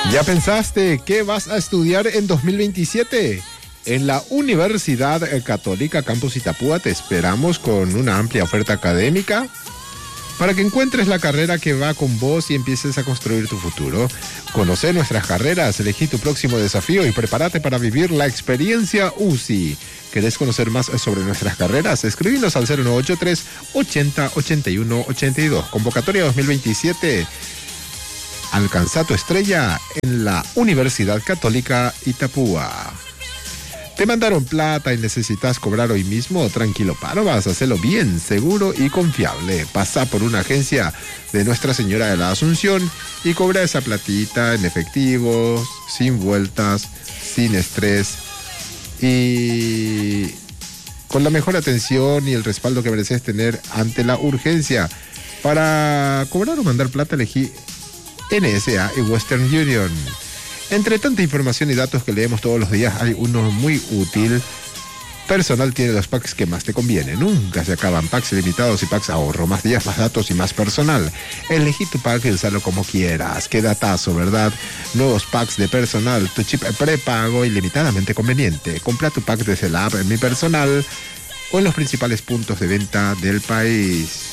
¿Ya pensaste qué vas a estudiar en 2027? En la Universidad Católica Campus Itapúa te esperamos con una amplia oferta académica para que encuentres la carrera que va con vos y empieces a construir tu futuro. Conoce nuestras carreras, elegí tu próximo desafío y prepárate para vivir la experiencia UCI. ¿Querés conocer más sobre nuestras carreras? Escribinos al 0983 80 81 82. Convocatoria 2027. Alcanza tu estrella en la Universidad Católica Itapúa. ¿Te mandaron plata y necesitas cobrar hoy mismo? Tranquilo, paro, vas a hacerlo bien, seguro y confiable. Pasa por una agencia de Nuestra Señora de la Asunción y cobra esa platita en efectivo, sin vueltas, sin estrés y con la mejor atención y el respaldo que mereces tener ante la urgencia. Para cobrar o mandar plata, elegí NSA y Western Union. Entre tanta información y datos que leemos todos los días, hay uno muy útil. Personal tiene los packs que más te convienen. Nunca se acaban. Packs limitados y packs ahorro. Más días, más datos y más personal. Elegí tu pack y usalo como quieras. Qué datazo, ¿verdad? Nuevos packs de personal. Tu chip prepago ilimitadamente conveniente. Compra tu pack desde la app en Mi Personal o en los principales puntos de venta del país.